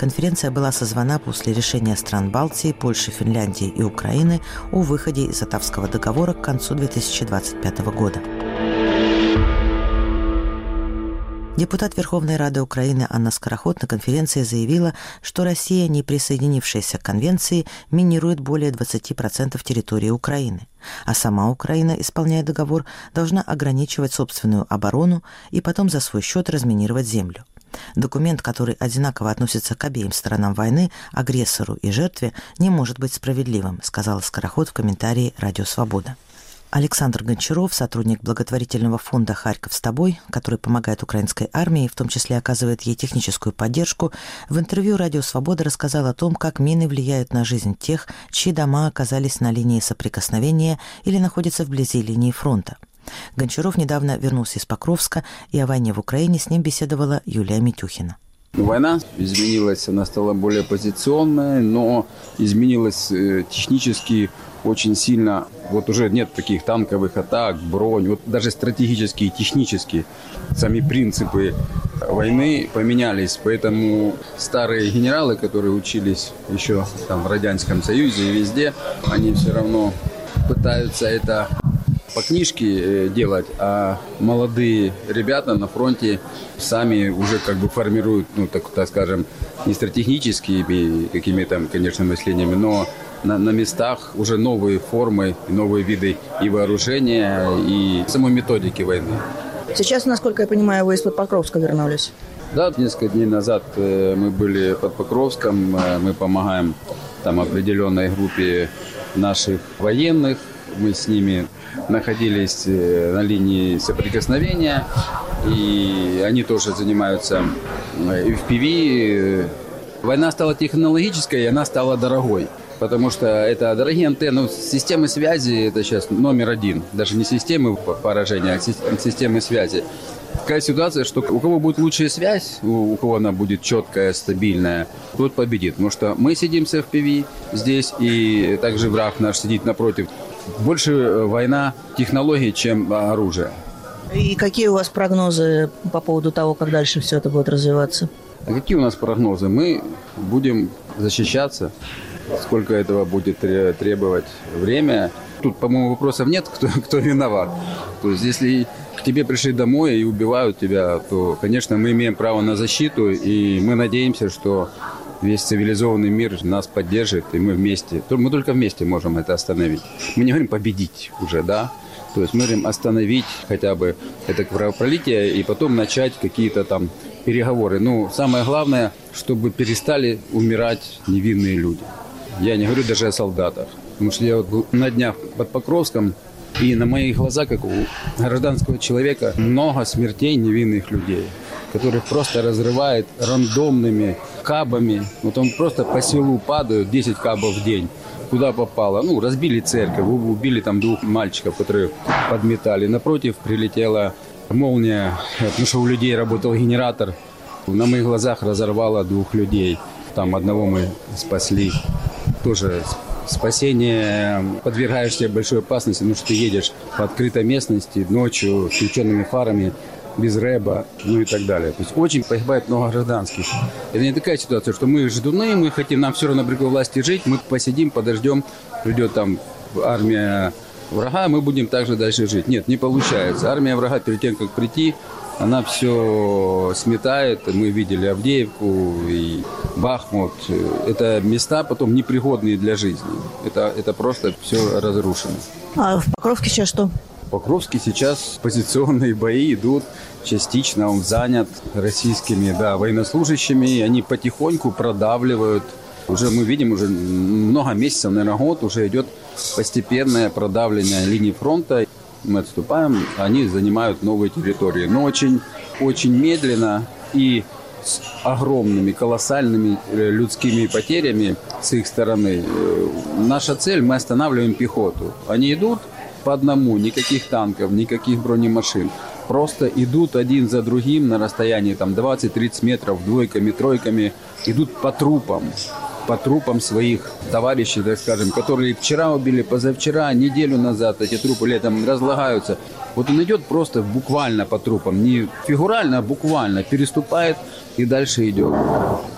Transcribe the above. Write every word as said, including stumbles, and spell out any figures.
Конференция была созвана после решения стран Балтии, Польши, Финляндии и Украины о выходе из Оттавского договора к концу две тысячи двадцать пятого года. Депутат Верховной Рады Украины Анна Скороход на конференции заявила, что Россия, не присоединившаяся к конвенции, минирует более двадцати процентов территории Украины, а сама Украина, исполняя договор, должна ограничивать собственную оборону и потом за свой счет разминировать землю. Документ, который одинаково относится к обеим сторонам войны, агрессору и жертве, не может быть справедливым, сказала Скороход в комментарии «Радио Свобода». Александр Гончаров, сотрудник благотворительного фонда «Харьков с тобой», который помогает украинской армии, в том числе оказывает ей техническую поддержку, в интервью «Радио Свобода» рассказал о том, как мины влияют на жизнь тех, чьи дома оказались на линии соприкосновения или находятся вблизи линии фронта. Гончаров недавно вернулся из Покровска, и о войне в Украине с ним беседовала Юлия Митюхина. Война изменилась, она стала более позиционной, но изменилась э, технически очень сильно. Вот уже нет таких танковых атак, бронь, вот даже стратегические, технические. Сами принципы войны поменялись, поэтому старые генералы, которые учились еще там в Радянском Союзе и везде, они все равно пытаются это по книжке делать, а молодые ребята на фронте сами уже как бы формируют, ну так, так скажем, не стратегическими какими-то, конечно, мышлениями, но на, на местах уже новые формы, новые виды и вооружения, и самой методики войны. Сейчас, насколько я понимаю, вы из-под Покровска вернулись? Да, несколько дней назад мы были под Покровском, мы помогаем там определенной группе наших военных, мы с ними находились на линии соприкосновения, и они тоже занимаются эф пи ви. Война стала технологической, и она стала дорогой, потому что это дорогие антенны, системы связи, это сейчас номер один, даже не системы поражения, а системы связи. Такая ситуация, что у кого будет лучшая связь, у кого она будет четкая, стабильная, тот победит. Потому что мы сидим с эф пи ви здесь, и также враг наш сидит напротив. Больше война технологий, чем оружие. И какие у вас прогнозы по поводу того, как дальше все это будет развиваться? А какие у нас прогнозы? Мы будем защищаться, сколько этого будет требовать время. Тут, по-моему, вопросов нет, кто, кто виноват. То есть, если к тебе пришли домой и убивают тебя, то, конечно, мы имеем право на защиту, и мы надеемся, что весь цивилизованный мир нас поддержит, и мы вместе, мы только вместе можем это остановить. Мы не говорим победить уже, да? То есть мы говорим остановить хотя бы это кровопролитие и потом начать какие-то там переговоры. Ну, самое главное, чтобы перестали умирать невинные люди. Я не говорю даже о солдатах. Потому что я вот был на днях под Покровском, и на моих глазах, как у гражданского человека, много смертей невинных людей, которых просто разрывает рандомными кабами. Вот он просто по селу падают, десять кабов в день. Куда попало? Ну, разбили церковь, убили там двух мальчиков, которые подметали. Напротив прилетела молния, потому что у людей работал генератор. На моих глазах разорвало двух людей. Там одного мы спасли. Тоже спасение, подвергаешься большой опасности, потому что ты едешь по открытой местности ночью с включенными фарами, без рэба, ну и так далее. То есть очень погибает много гражданских. Это не такая ситуация, что мы ждуны, мы хотим, нам все равно при власти жить, мы посидим, подождем, придет там армия врага, мы будем также дальше жить. Нет, не получается. Армия врага перед тем, как прийти, она все сметает. Мы видели Авдеевку и Бахмут. Это места потом непригодные для жизни. Это, это просто все разрушено. А в Покровске сейчас что? В Покровске сейчас позиционные бои идут. Частично он занят российскими, да, военнослужащими. Они потихоньку продавливают. Уже мы видим, уже много месяцев, наверное, год, уже идет постепенное продавливание линии фронта. Мы отступаем, они занимают новые территории. Но очень, очень медленно и с огромными, колоссальными людскими потерями с их стороны. Наша цель – мы останавливаем пехоту. Они идут по одному, никаких танков, никаких бронемашин. Просто идут один за другим на расстоянии там, двадцать-тридцать метров, двойками, тройками. Идут по трупам. по трупам своих товарищей, так скажем, которые вчера убили, позавчера, неделю назад эти трупы летом разлагаются. Вот он идет просто буквально по трупам, не фигурально, а буквально, переступает и дальше идет.